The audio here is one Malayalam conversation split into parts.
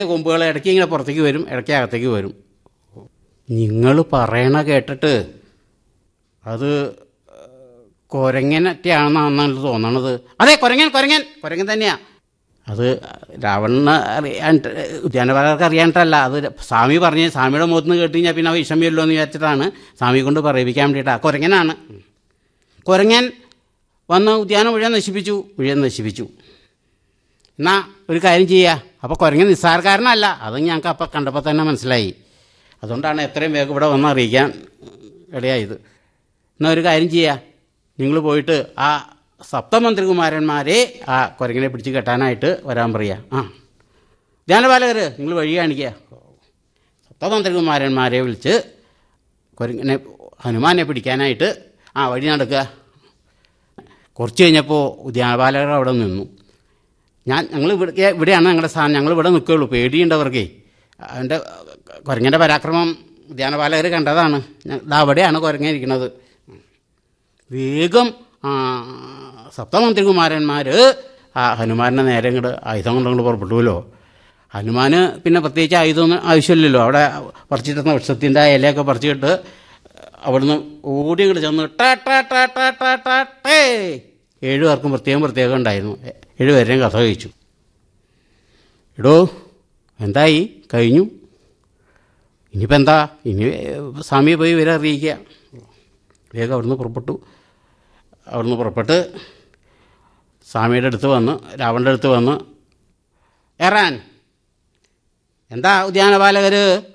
കൊമ്പുകൾ ഇടയ്ക്ക് ഇങ്ങനെ പുറത്തേക്ക് വരും, ഇടയ്ക്ക് അകത്തേക്ക് വരും. നിങ്ങൾ പറയണ കേട്ടിട്ട് അത് കുരങ്ങനൊക്കെയാണെന്നാണ് തോന്നണത്. അതെ, കുരങ്ങൻ തന്നെയാണ്. അത് രാവണന് ഉദ്യാനപാലകർക്ക് അറിയാനിട്ടല്ല, അത് സ്വാമി പറഞ്ഞ് സ്വാമിയുടെ മുഖത്ത് നിന്ന് കേട്ട് കഴിഞ്ഞാൽ പിന്നെ വിഷം വരുമല്ലോ എന്ന് വിചാരിച്ചിട്ടാണ് സ്വാമി കൊണ്ട് പറയിപ്പിക്കാൻ വേണ്ടിയിട്ടാണ്. കുരങ്ങനാണ്. കുരങ്ങൻ വന്ന് ഉദ്യാനം മുഴുവൻ നശിപ്പിച്ചു. എന്നാൽ ഒരു കാര്യം ചെയ്യുക, അപ്പോൾ കുരങ്ങൻ നിസ്സാരക്കാരനല്ല, അത് ഞങ്ങൾക്ക് അപ്പം കണ്ടപ്പോൾ തന്നെ മനസ്സിലായി. അതുകൊണ്ടാണ് എത്രയും വേഗം ഇവിടെ വന്ന് അറിയിക്കാൻ ഇടയായത്. എന്നാൽ ഒരു കാര്യം ചെയ്യുക, നിങ്ങൾ പോയിട്ട് ആ സപ്തമന്ത്രികുമാരന്മാരെ ആ കുരങ്ങനെ പിടിച്ച് കെട്ടാനായിട്ട് വരാൻ പറയുക. ധ്യാനപാലകർ നിങ്ങൾ വഴി കാണിക്കുക. സപ്തമന്ത്രികുമാരന്മാരെ വിളിച്ച് കുരങ്ങനെ ഹനുമാനെ പിടിക്കാനായിട്ട് വഴി നടക്കുക. കുറച്ച് കഴിഞ്ഞപ്പോൾ ധ്യാനപാലകർ അവിടെ നിന്നു. ഞങ്ങൾ ഇവിടെയാണ് ഞങ്ങളുടെ സ്ഥാനം, ഞങ്ങൾ ഇവിടെ നിൽക്കുകയുള്ളൂ, പേടിയുണ്ടവർക്കേ. അതിൻ്റെ കുരങ്ങൻ്റെ പരാക്രമം ധ്യാനപാലകർ കണ്ടതാണ്. അവിടെയാണ് കുരങ്ങൻ ഇരിക്കുന്നത്. വേഗം സപ്തമന്ത്രികുമാരന്മാർ ഹനുമാനെ നേരെ ഇങ്ങോട്ട് ആയുധം കൊണ്ടങ്ങോട്ട് പുറപ്പെട്ടുവല്ലോ. ഹനുമാന് പിന്നെ പ്രത്യേകിച്ച് ആയുധമൊന്നും ആവശ്യമില്ലല്ലോ. അവിടെ പറിച്ചിട്ടുന്ന വൃക്ഷത്തിൻ്റെ ഇലയൊക്കെ പറിച്ചിട്ട് അവിടുന്ന് ഓടി ഇങ്ങോട്ട് ചെന്ന് ടേ 7 പേർക്കും പ്രത്യേകം ഉണ്ടായിരുന്നു. 7 പേരെയും കഥ കഴിച്ചു. എടോ എന്തായി കഴിഞ്ഞു, ഇനിയിപ്പോൾ എന്താ, ഇനി സ്വാമിയെ പോയി ഇവരെ അറിയിക്കുക. വേഗം അവിടുന്ന് പുറപ്പെട്ട് സ്വാമിയുടെ അടുത്ത് വന്ന് രാവണൻ്റെ അടുത്ത് വന്ന് ഏറാൻ. എന്താ ഉദ്യാനപാലകർ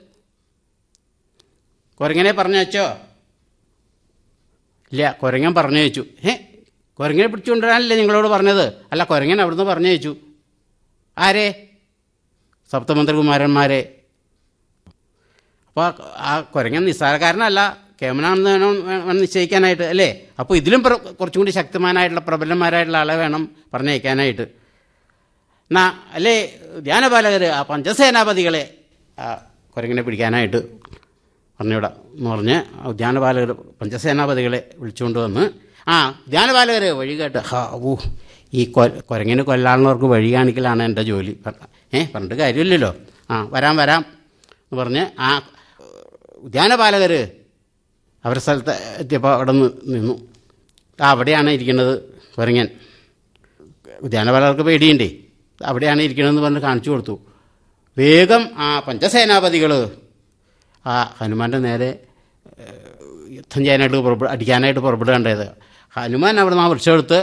കുരങ്ങനെ പറഞ്ഞു വെച്ചോ? ഇല്ല, കുരങ്ങൻ പറഞ്ഞു വെച്ചു. കുരങ്ങനെ പിടിച്ചുകൊണ്ടുവരാനല്ലേ നിങ്ങളോട് പറഞ്ഞത്? അല്ല, കുരങ്ങൻ അവിടുന്ന് പറഞ്ഞു വെച്ചു. ആരെ? സപ്തമന്ത്രികുമാരന്മാരെ. അപ്പോൾ ആ കുരങ്ങൻ നിസ്സാരക്കാരനല്ല, കേമനാണെന്ന് വേണം നിശ്ചയിക്കാനായിട്ട് അല്ലേ? അപ്പോൾ ഇതിലും കുറച്ചും കൂടി ശക്തമാനായിട്ടുള്ള പ്രബലന്മാരായിട്ടുള്ള ആളെ വേണം പറഞ്ഞയക്കാനായിട്ട്. എന്നാ അല്ലേ ധ്യാനപാലകർ ആ പഞ്ചസേനാപതികളെ കുരങ്ങനെ പിടിക്കാനായിട്ട് പറഞ്ഞുവിടാം എന്ന് പറഞ്ഞ് ധ്യാനപാലകർ പഞ്ചസേനാപതികളെ വിളിച്ചുകൊണ്ട് വന്ന് ധ്യാനപാലകർ വഴി കേട്ട് ഈ കുരങ്ങനെ കൊല്ലാനുള്ളവർക്ക് വഴി കാണിക്കലാണ് എൻ്റെ ജോലി. പറഞ്ഞിട്ട് കാര്യമില്ലല്ലോ. വരാം എന്ന് പറഞ്ഞ് ധ്യാനപാലകർ അവരുടെ സ്ഥലത്ത് എത്തിയപ്പോൾ അവിടെ നിന്നു. അവിടെയാണ് ഇരിക്കുന്നത് കുരങ്ങൻ. ധ്യാനപാലകർക്ക് പേടിയുണ്ടേ, അവിടെയാണ് ഇരിക്കണമെന്ന് പറഞ്ഞ് കാണിച്ചു കൊടുത്തു. വേഗം പഞ്ചസേനാപതികൾ ഹനുമാൻ്റെ നേരെ യുദ്ധം ചെയ്യാനായിട്ട് അടിക്കാനായിട്ട് പുറപ്പെടുകയുണ്ടായത്. ഹനുമാൻ അവിടെ നിന്ന് വൃക്ഷം എടുത്ത്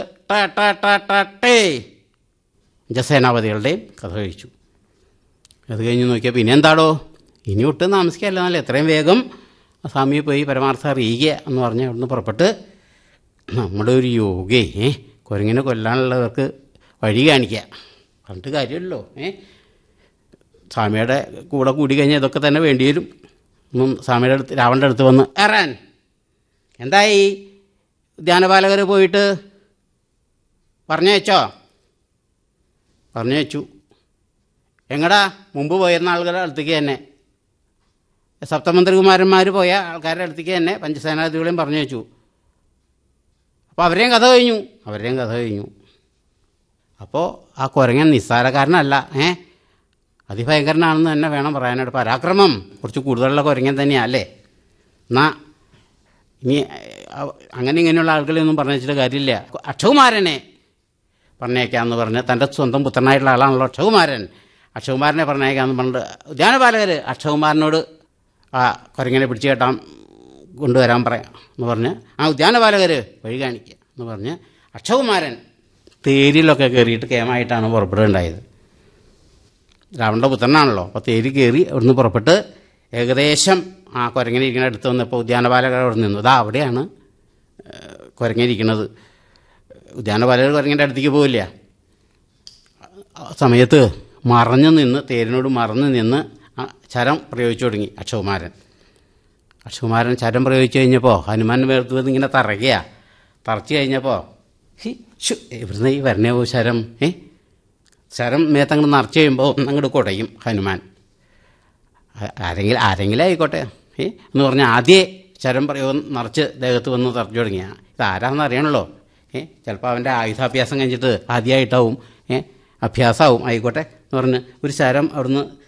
പഞ്ചസേനാപതികളുടെയും കഥ കഴിച്ചു. അത് കഴിഞ്ഞ് നോക്കിയാൽ പിന്നെ എന്താടോ, ഇനി ഒട്ടും താമസിക്കാമല്ലോ, നല്ല എത്രയും വേഗം സ്വാമിയെ പോയി പരമാർത്ഥം അറിയിക്കുക എന്ന് പറഞ്ഞ് അവിടുന്ന് പുറപ്പെട്ട് നമ്മുടെ ഒരു യോഗേ കുരങ്ങനെ കൊല്ലാനുള്ളവർക്ക് വഴി കാണിക്കുക. പറഞ്ഞിട്ട് കാര്യമല്ലോ. സ്വാമിയുടെ കൂടെ കൂടി കഴിഞ്ഞാൽ ഇതൊക്കെ തന്നെ വേണ്ടി വരും. സ്വാമിയുടെ അടുത്ത് രാവണൻ്റെ അടുത്ത് വന്ന് ഏറാൻ. എന്തായി ധ്യാനപാലകർ പോയിട്ട് പറഞ്ഞു വെച്ചു. എങ്ങടാ? മുമ്പ് പോയിരുന്ന ആളുകളുടെ അടുത്തേക്ക് തന്നെ, സപ്തമന്ത്രികുമാരന്മാർ പോയ ആൾക്കാരുടെ അടുത്തേക്ക് തന്നെ പഞ്ചസേനാധികളെയും പറഞ്ഞു വെച്ചു. അപ്പോൾ അവരെയും കഥ കഴിഞ്ഞു. അപ്പോൾ ആ കുരങ്ങൻ നിസ്സാരക്കാരനല്ല, അതിഭയങ്കരനാണെന്ന് തന്നെ വേണം പറയാനായിട്ട്. പരാക്രമം കുറച്ച് കൂടുതലുള്ള കുരങ്ങൻ തന്നെയാണ് അല്ലേ? എന്നാൽ ഇനി ഇങ്ങനെയുള്ള ആളുകളെയൊന്നും പറഞ്ഞു വെച്ചിട്ട് കാര്യമില്ല. അക്ഷകുമാരനെ പറഞ്ഞേക്കാമെന്ന് പറഞ്ഞ് തൻ്റെ സ്വന്തം പുത്രനായിട്ടുള്ള ആളാണല്ലോ അക്ഷകുമാരനെ പറഞ്ഞേക്കാമെന്ന് പറഞ്ഞിട്ട് ധ്യാനപാലകർ അക്ഷകുമാരനോട് കുരങ്ങനെ പിടിച്ച് കൊണ്ടുവരാൻ പറയാം എന്ന് പറഞ്ഞ് ധ്യാനപാലകർ വഴി കാണിക്കുക എന്ന് പറഞ്ഞ് അക്ഷകുമാരൻ തേരിലൊക്കെ കയറിയിട്ട് കേമായിട്ടാണ് പുറപ്പെടുകയുണ്ടായത്. രാവണൻ്റെ പുത്രനാണല്ലോ. അപ്പോൾ തേരി കയറി അവിടുന്ന് പുറപ്പെട്ട് ഏകദേശം കുരങ്ങനെ ഇരിക്കുന്ന അടുത്ത് വന്നപ്പോൾ ഉദ്യാനപാലകർ അവിടെ നിന്നു. അവിടെയാണ് കുരങ്ങനെ ഇരിക്കുന്നത്. ഉദ്യാനപാലകർ കുരങ്ങൻ്റെ അടുത്തേക്ക് പോവില്ല. സമയത്ത് തേരിനോട് മറഞ്ഞു നിന്ന് ചരം പ്രയോഗിച്ചു തുടങ്ങി അക്ഷകുമാരൻ ചരം പ്രയോഗിച്ചു കഴിഞ്ഞപ്പോൾ ഹനുമാൻ മേർത്ത് വന്ന് ഇങ്ങനെ തറച്ചു കഴിഞ്ഞപ്പോൾ ഇവിടുന്ന് ഈ വരണേ ശരം മേത്തങ്ങോട്ട് നിറച്ച് കഴിയുമ്പോൾ ഒന്നങ്ങോട്ട് കുടയും ഹനുമാൻ. ആരെങ്കിലും ആയിക്കോട്ടെ എന്ന് പറഞ്ഞാൽ ആദ്യം ശരം പ്രയോഗം നിറച്ച് ദേഹത്ത് വന്ന് തറച്ചു തുടങ്ങിയ ഇതാരാണെന്ന് അറിയണല്ലോ. ചിലപ്പോൾ അവൻ്റെ ആയുധാഭ്യാസം കഴിഞ്ഞിട്ട് ആദ്യമായിട്ടാവും, അഭ്യാസമാവും, ആയിക്കോട്ടെ എന്ന് പറഞ്ഞ് ഒരു ശരം അവിടുന്ന്